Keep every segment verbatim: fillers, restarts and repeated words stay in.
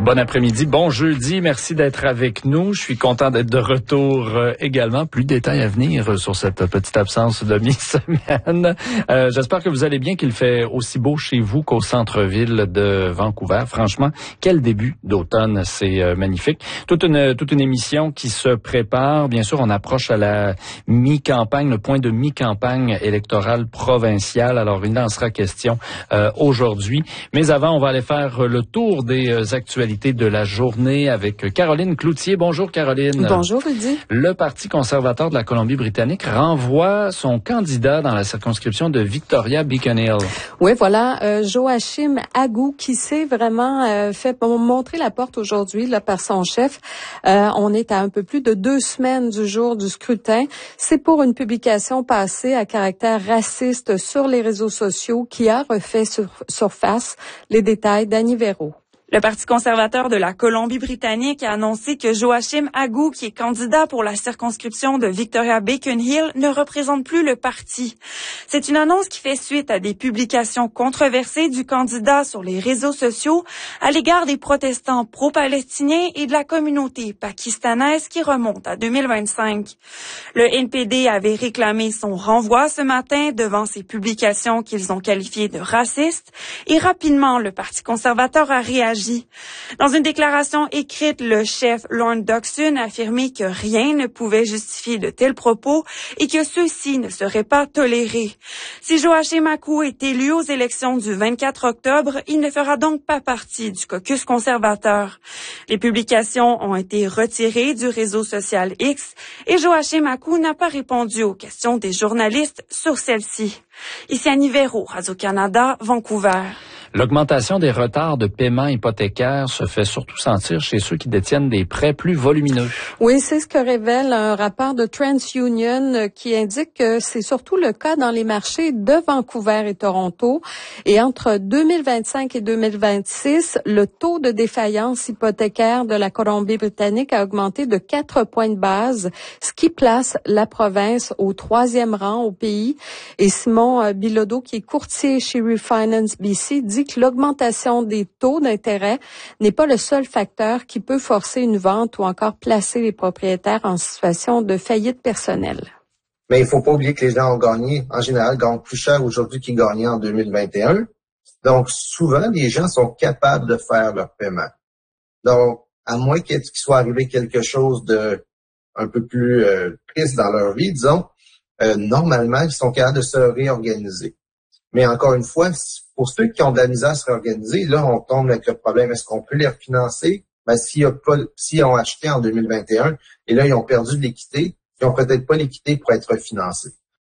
Bon après-midi, bon jeudi, merci d'être avec nous. Je suis content d'être de retour euh, également. Plus de détails à venir euh, sur cette petite absence de mi-semaine. Euh, j'espère que vous allez bien, qu'il fait aussi beau chez vous qu'au centre-ville de Vancouver. Franchement, quel début d'automne, c'est euh, magnifique. Toute une, toute une émission qui se prépare. Bien sûr, on approche à la mi-campagne, le point de mi-campagne électorale provinciale. Alors, il en sera question euh, aujourd'hui. Mais avant, on va aller faire le tour des euh, actualités de la journée avec Caroline Cloutier. Bonjour Caroline. Bonjour Rudy. Le Parti conservateur de la Colombie-Britannique renvoie son candidat dans la circonscription de Victoria-Beacon Hill. Oui, voilà, euh, Joachim Agou qui s'est vraiment euh, fait montrer la porte aujourd'hui là, par son chef. Euh, on est à un peu plus de deux semaines du jour du scrutin. C'est pour une publication passée à caractère raciste sur les réseaux sociaux qui a refait sur, surface. Les détails d'Annie Véro. Le Parti conservateur de la Colombie-Britannique a annoncé que Joachim Agou, qui est candidat pour la circonscription de Victoria-Beacon Hill, ne représente plus le parti. C'est une annonce qui fait suite à des publications controversées du candidat sur les réseaux sociaux à l'égard des protestants pro-palestiniens et de la communauté pakistanaise qui remonte à deux mille vingt-cinq. Le N P D avait réclamé son renvoi ce matin devant ces publications qu'ils ont qualifiées de racistes et rapidement le Parti conservateur a réagi. Dans une déclaration écrite, le chef Lorne Dockson a affirmé que rien ne pouvait justifier de tels propos et que ceux-ci ne seraient pas tolérés. Si Joachim Agou est élu aux élections du vingt-quatre octobre, il ne fera donc pas partie du caucus conservateur. Les publications ont été retirées du réseau social X et Joachim Agou n'a pas répondu aux questions des journalistes sur celle-ci. Ici Annie Véro, Radio-Canada, Vancouver. L'augmentation des retards de paiement hypothécaire se fait surtout sentir chez ceux qui détiennent des prêts plus volumineux. Oui, c'est ce que révèle un rapport de TransUnion qui indique que c'est surtout le cas dans les marchés de Vancouver et Toronto. Et entre deux mille vingt-cinq et deux mille vingt-six, le taux de défaillance hypothécaire de la Colombie-Britannique a augmenté de quatre points de base, ce qui place la province au troisième rang au pays. Et Simon Bilodeau, qui est courtier chez Refinance B C, dit que l'augmentation des taux d'intérêt n'est pas le seul facteur qui peut forcer une vente ou encore placer les propriétaires en situation de faillite personnelle. Mais il ne faut pas oublier que les gens ont gagné, en général, gagnent plus cher aujourd'hui qu'ils gagnaient en deux mille vingt et un. Donc, souvent, les gens sont capables de faire leur paiement. Donc, à moins qu'il soit arrivé quelque chose de un peu plus euh, triste dans leur vie, disons, euh, normalement, ils sont capables de se réorganiser. Mais encore une fois, pour ceux qui ont de la misère à se réorganiser, là, on tombe avec le problème. Est-ce qu'on peut les refinancer? Ben, s'il y a pas, s'ils ont acheté en deux mille vingt et un, et là, ils ont perdu de l'équité, ils n'ont peut-être pas l'équité pour être refinancés.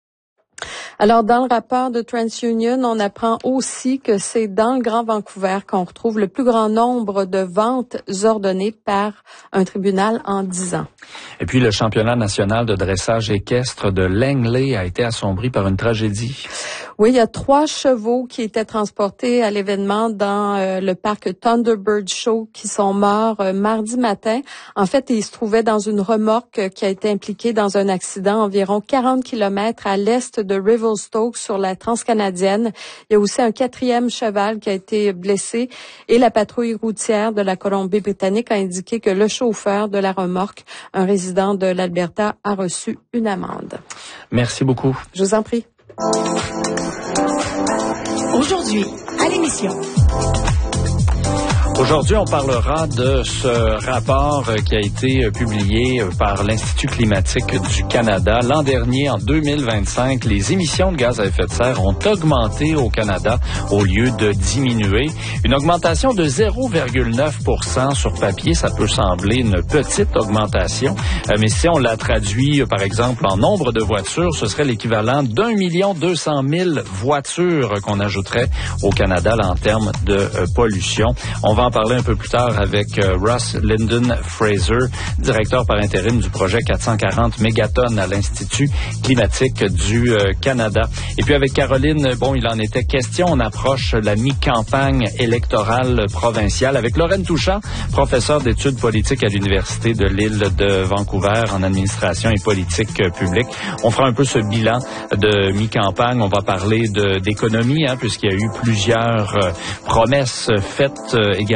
Alors, dans le rapport de TransUnion, on apprend aussi que c'est dans le Grand Vancouver qu'on retrouve le plus grand nombre de ventes ordonnées par un tribunal en dix ans. Et puis, le championnat national de dressage équestre de Langley a été assombri par une tragédie. Oui, il y a trois chevaux qui étaient transportés à l'événement dans euh, le parc Thunderbird Show qui sont morts euh, mardi matin. En fait, ils se trouvaient dans une remorque qui a été impliquée dans un accident environ quarante kilomètres à l'est de Revelstoke sur la transcanadienne. Il y a aussi un quatrième cheval qui a été blessé et la patrouille routière de la Colombie-Britannique a indiqué que le chauffeur de la remorque, un résident de l'Alberta, a reçu une amende. Merci beaucoup. Je vous en prie. Aujourd'hui, à l'émission. Aujourd'hui, on parlera de ce rapport qui a été publié par l'Institut climatique du Canada. L'an dernier, en deux mille vingt-cinq, les émissions de gaz à effet de serre ont augmenté au Canada au lieu de diminuer. Une augmentation de zéro virgule neuf pour cent sur papier, ça peut sembler une petite augmentation, mais si on la traduit, par exemple, en nombre de voitures, ce serait l'équivalent d'un million deux cent mille voitures qu'on ajouterait au Canada là, en termes de euh, pollution. On va en parler un peu plus tard avec euh, Russ Lyndon Fraser, directeur par intérim du projet quatre cent quarante mégatonnes à l'Institut climatique du euh, Canada. Et puis avec Caroline, bon, il en était question, on approche la mi-campagne électorale provinciale avec Lorraine Touchant, professeure d'études politiques à l'Université de l'île de Vancouver en administration et politique publique. On fera un peu ce bilan de mi-campagne. On va parler de, d'économie, hein, puisqu'il y a eu plusieurs euh, promesses faites euh, également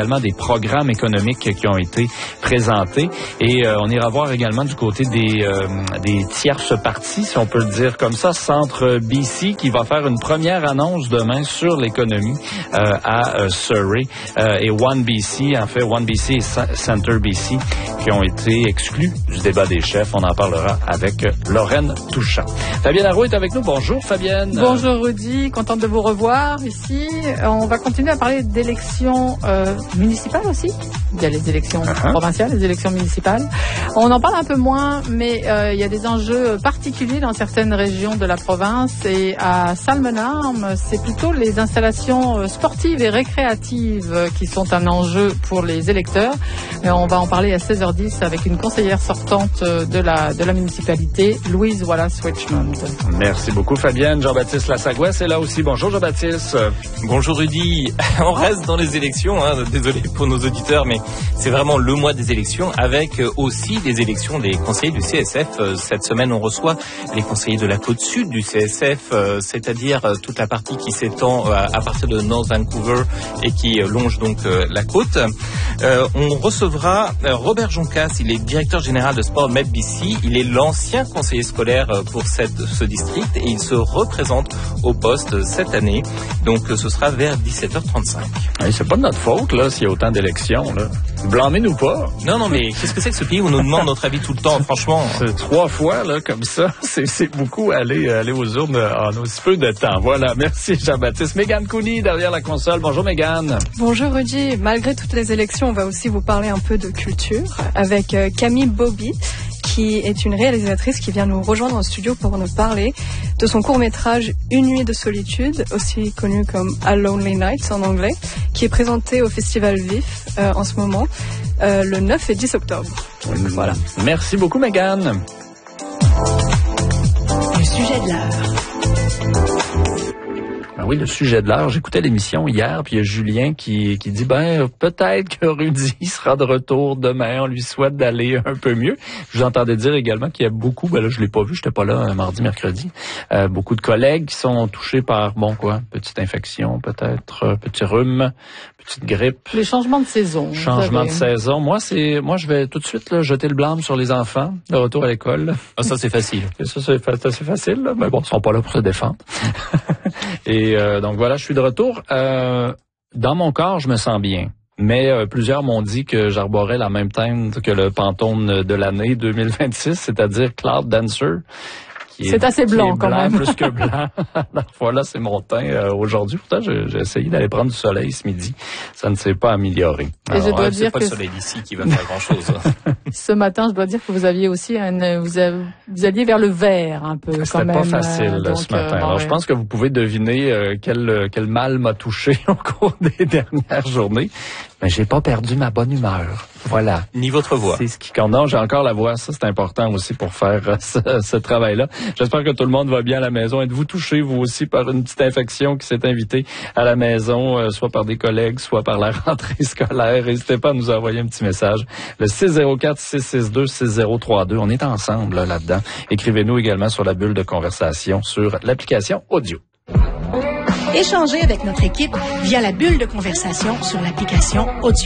également des programmes économiques qui ont été présentés. Et euh, on ira voir également du côté des, euh, des tierces parties, si on peut le dire comme ça, Centre B C qui va faire une première annonce demain sur l'économie euh, à euh, Surrey euh, et One B C, en fait One B C et Center B C qui ont été exclus du débat des chefs. On en parlera avec Lorraine Touchant. Fabienne Arroux est avec nous. Bonjour Fabienne. Bonjour Rudy, contente de vous revoir ici. On va continuer à parler d'élections euh, municipales aussi. Il y a les élections uh-huh. provinciales, les élections municipales. On en parle un peu moins, mais euh, il y a des enjeux particuliers dans certaines régions de la province. Et à Salmenarm, c'est plutôt les installations sportives et récréatives qui sont un enjeu pour les électeurs. Et on va en parler à seize heures dix avec une conseillère sortante de la, de la municipalité, Louise Wallace-Richmond. Merci beaucoup Fabienne. Jean-Baptiste Lassagouès est là aussi. Bonjour Jean-Baptiste. Bonjour Rudy. On reste dans les élections, hein. Désolé pour nos auditeurs, mais c'est vraiment le mois des élections avec aussi les élections des conseillers du C S F. Cette semaine, on reçoit les conseillers de la côte sud du C S F, c'est-à-dire toute la partie qui s'étend à partir de North Vancouver et qui longe donc la côte. On recevra Robert Joncas, il est directeur général de Sport Med B C. Il est l'ancien conseiller scolaire pour cette, ce district et il se représente au poste cette année. Donc ce sera vers dix-sept heures trente-cinq. Hey, c'est pas de notre faute là s'il y a autant d'élections là. Blâmez-nous pas. Non non mais qu'est-ce que c'est que ce pays où on nous demande notre avis tout le temps, franchement. C'est trois fois là comme ça, c'est, c'est beaucoup aller aller aux urnes en aussi peu de temps. Voilà, merci Jean-Baptiste. Mégane Cooney derrière la console. Bonjour Mégane. Bonjour Rudy. Malgré toutes les élections, on va aussi vous parler un peu de culture avec euh, Camille Bobby, qui est une réalisatrice qui vient nous rejoindre en studio pour nous parler de son court-métrage Une nuit de solitude, aussi connu comme A Lonely Night en anglais, qui est présenté au Festival Vif euh, en ce moment, euh, le neuf et dix octobre. Donc, voilà. Merci beaucoup Mégane. Le sujet de l'heure. Ben oui, le sujet de l'heure. J'écoutais l'émission hier, puis il y a Julien qui, qui dit, ben, peut-être que Rudy sera de retour demain. On lui souhaite d'aller un peu mieux. Je vous entendais dire également qu'il y a beaucoup, ben là, je l'ai pas vu, j'étais pas là un mardi, mercredi, euh, beaucoup de collègues qui sont touchés par, bon, quoi, petite infection, peut-être, euh, petit rhume, petite grippe. Les changements de saison. Changement de saison. Moi, c'est, moi, je vais tout de suite, là, jeter le blâme sur les enfants, de retour à l'école. Ah, ça, c'est facile. Et ça, c'est, c'est assez facile, là. Mais bon, ils sont pas là pour se défendre. Et euh, donc voilà, je suis de retour. Euh, dans mon corps, je me sens bien. Mais euh, plusieurs m'ont dit que j'arborais la même teinte que le Pantone de l'année deux mille vingt-six, c'est-à-dire Cloud Dancer. Est, c'est assez blanc, quand blanc, même. Plus que blanc. Voilà, c'est mon teint euh, aujourd'hui. Pourtant, j'ai, j'ai essayé d'aller prendre du soleil ce midi. Ça ne s'est pas amélioré. Et Alors, je dois ouais, dire c'est pas que le soleil d'ici qui va faire grand-chose. Ce matin, je dois dire que vous aviez aussi un, vous, avez, vous alliez vers le vert un peu. C'était quand même. Pas facile donc, ce matin. Euh, Alors, ouais. je pense que vous pouvez deviner euh, quel quel mal m'a touché au cours des dernières journées. Mais j'ai pas perdu ma bonne humeur. Voilà. Ni votre voix. C'est ce qui compte. Non, j'ai encore la voix. Ça, c'est important aussi pour faire euh, ce, ce travail-là. J'espère que tout le monde va bien à la maison. Êtes-vous touché, vous aussi, par une petite infection qui s'est invitée à la maison, euh, soit par des collègues, soit par la rentrée scolaire? N'hésitez pas à nous envoyer un petit message. Le six zéro quatre, six six deux, six zéro trois deux. On est ensemble là, là-dedans. Écrivez-nous également sur la bulle de conversation sur l'application audio. Échangez avec notre équipe via la bulle de conversation sur l'application audio.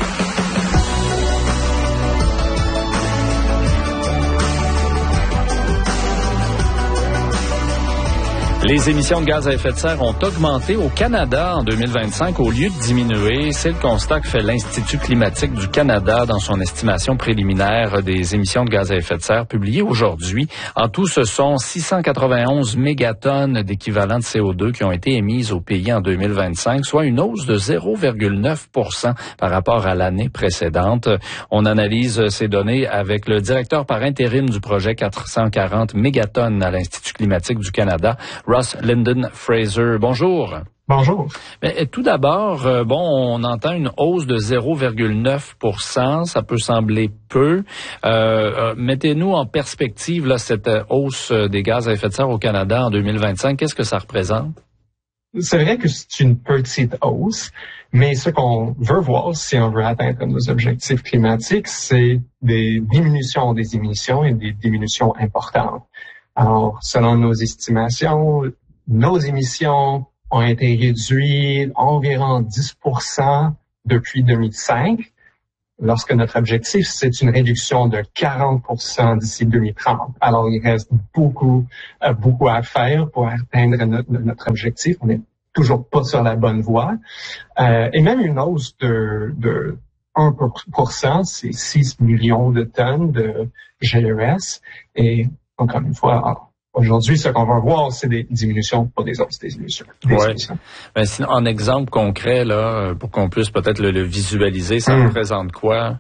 Les émissions de gaz à effet de serre ont augmenté au Canada en deux mille vingt-cinq au lieu de diminuer. C'est le constat que fait l'Institut climatique du Canada dans son estimation préliminaire des émissions de gaz à effet de serre publiée aujourd'hui. En tout, ce sont six cent quatre-vingt-onze mégatonnes d'équivalent de C O deux qui ont été émises au pays en deux mille vingt-cinq, soit une hausse de zéro virgule neuf pour cent par rapport à l'année précédente. On analyse ces données avec le directeur par intérim du projet quatre cent quarante mégatonnes à l'Institut climatique du Canada, Ross Linden Fraser. Bonjour. Bonjour. Mais, tout d'abord, euh, bon, on entend une hausse de zéro virgule neuf pour cent. Ça peut sembler peu. Euh, euh, mettez-nous en perspective là, cette hausse des gaz à effet de serre au Canada en deux mille vingt-cinq. Qu'est-ce que ça représente? C'est vrai que c'est une petite hausse, mais ce qu'on veut voir si on veut atteindre nos objectifs climatiques, c'est des diminutions des émissions et des diminutions importantes. Alors, selon nos estimations, nos émissions ont été réduites environ dix pour cent depuis deux mille cinq, lorsque notre objectif, c'est une réduction de quarante pour cent d'ici deux mille trente. Alors, il reste beaucoup, euh, beaucoup à faire pour atteindre notre, notre objectif. On n'est toujours pas sur la bonne voie. Euh, et même une hausse de, de un pour cent, c'est six millions de tonnes de G E S. Et encore une fois, aujourd'hui, ce qu'on va voir, c'est des diminutions, pas des hausses, des diminutions. Des ouais. diminutions. Ben, sinon, en exemple concret, là, pour qu'on puisse peut-être le, le visualiser, ça mmh. représente quoi?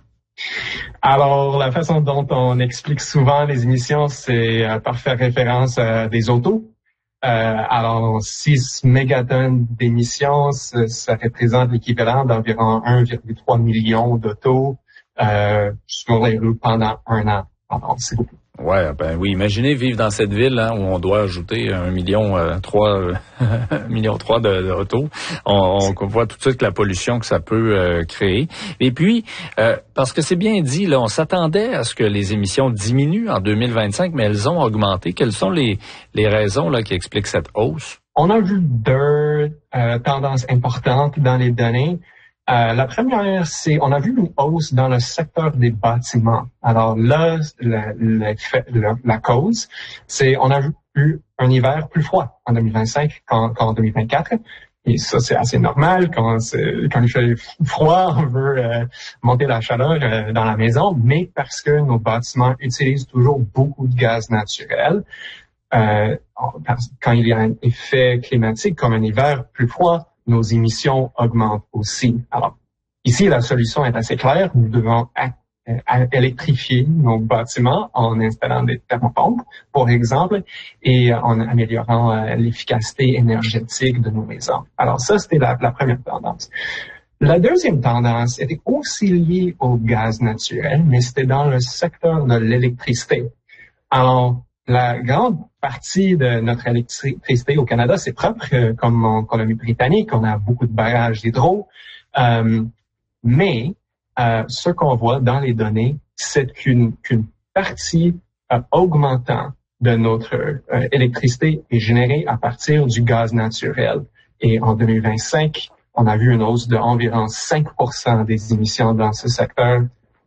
Alors, la façon dont on explique souvent les émissions, c'est euh, par faire référence à des autos. Euh, alors, six mégatonnes d'émissions, ça, ça représente l'équivalent d'environ un virgule trois million d'autos euh, sur les routes pendant un an. Alors, c'est beaucoup. Ouais, ben oui. Imaginez vivre dans cette ville hein, où on doit ajouter un million euh, trois, euh, million trois de, de autos. On, on voit tout de suite la pollution que ça peut euh, créer. Et puis, euh, parce que c'est bien dit, là, on s'attendait à ce que les émissions diminuent en deux mille vingt-cinq, mais elles ont augmenté. Quelles sont les, les raisons là qui expliquent cette hausse? On a vu deux euh, tendances importantes dans les données. Euh, la première, c'est on a vu une hausse dans le secteur des bâtiments. Alors là, la, la, la, la cause, c'est on a eu un hiver plus froid en deux mille vingt-cinq qu'en, qu'en deux mille vingt-quatre. Et ça, c'est assez normal. Quand, c'est, quand il fait froid, on veut euh, monter la chaleur euh, dans la maison, mais parce que nos bâtiments utilisent toujours beaucoup de gaz naturel. Euh, quand il y a un effet climatique comme un hiver plus froid, nos émissions augmentent aussi. Alors, ici, la solution est assez claire. Nous devons a- a- électrifier nos bâtiments en installant des thermopompes, par exemple, et en améliorant euh, l'efficacité énergétique de nos maisons. Alors, ça, c'était la, la première tendance. La deuxième tendance était aussi liée au gaz naturel, mais c'était dans le secteur de l'électricité. Alors, la grande partie de notre électricité au Canada, c'est propre, euh, comme en Colombie-Britannique, on a beaucoup de barrages d'hydro. Euh, mais euh, ce qu'on voit dans les données, c'est qu'une, qu'une partie euh, augmentant de notre euh, électricité est générée à partir du gaz naturel. Et en deux mille vingt-cinq, on a vu une hausse d'environ cinq pour cent des émissions dans ce secteur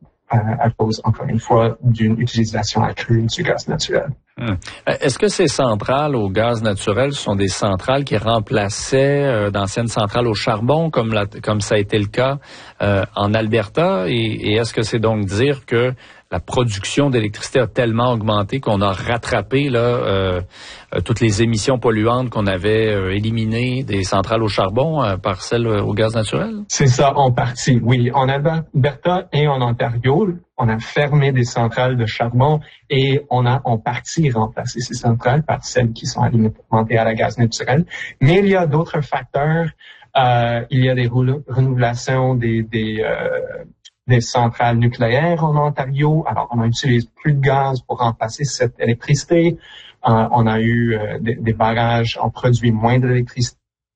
à cause, encore une fois, d'une utilisation accrue du gaz naturel. Hum. Est-ce que ces centrales au gaz naturel sont des centrales qui remplaçaient euh, d'anciennes centrales au charbon, comme, la, comme ça a été le cas euh, en Alberta? Et, et est-ce que c'est donc dire que la production d'électricité a tellement augmenté qu'on a rattrapé là euh, euh, toutes les émissions polluantes qu'on avait euh, éliminées des centrales au charbon euh, par celles euh, au gaz naturel? C'est ça, en partie, oui. En Alberta et en Ontario, on a fermé des centrales de charbon et on a en partie remplacé ces centrales par celles qui sont alimentées à la gaz naturel. Mais il y a d'autres facteurs. Euh, il y a des renouvelations des... des euh, des centrales nucléaires en Ontario. Alors, on n'utilise plus de gaz pour remplacer cette électricité. Euh, on a eu euh, des, des barrages, on produit moins d'électricité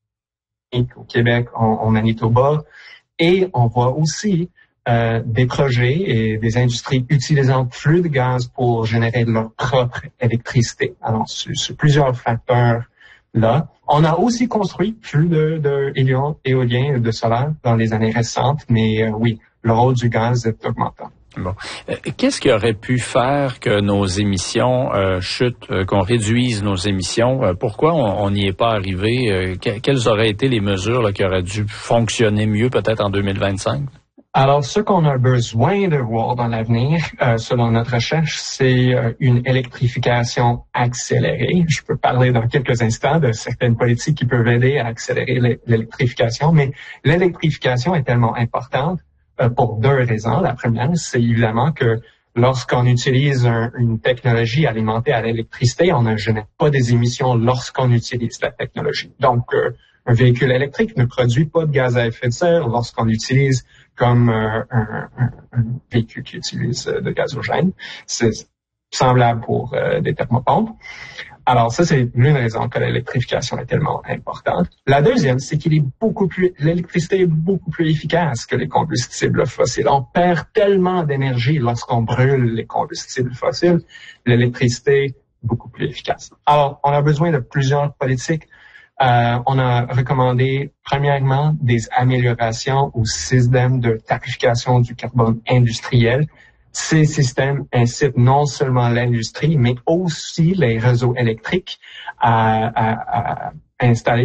au Québec, en, en Manitoba. Et on voit aussi euh, des projets et des industries utilisant plus de gaz pour générer leur propre électricité. Alors, sur, sur plusieurs facteurs là. On a aussi construit plus de, de éoliens et de solaire dans les années récentes, mais euh, oui, le rôle du gaz est augmentant. Bon. Euh, qu'est-ce qui aurait pu faire que nos émissions euh, chutent, euh, qu'on réduise nos émissions? Euh, pourquoi on n'y est pas arrivé? Euh, que, quelles auraient été les mesures là, qui auraient dû fonctionner mieux peut-être en deux mille vingt-cinq? Alors, ce qu'on a besoin de voir dans l'avenir, euh, selon notre recherche, c'est euh, une électrification accélérée. Je peux parler dans quelques instants de certaines politiques qui peuvent aider à accélérer l'électrification, mais l'électrification est tellement importante euh, pour deux raisons. La première, c'est évidemment que lorsqu'on utilise un, une technologie alimentée à l'électricité, on ne génère pas des émissions lorsqu'on utilise la technologie. Donc, euh, un véhicule électrique ne produit pas de gaz à effet de serre lorsqu'on l'utilise comme euh, un, un, un véhicule qui utilise euh, de gazogène. C'est semblable pour euh, des thermopompes. Alors ça, c'est l'une raison que l'électrification est tellement importante. La deuxième, c'est qu'il est beaucoup plus, l'électricité est beaucoup plus efficace que les combustibles fossiles. On perd tellement d'énergie lorsqu'on brûle les combustibles fossiles. L'électricité est beaucoup plus efficace. Alors, on a besoin de plusieurs politiques Euh, on a recommandé, premièrement, des améliorations au système de tarification du carbone industriel. Ces systèmes incitent non seulement l'industrie, mais aussi les réseaux électriques à, à, à installer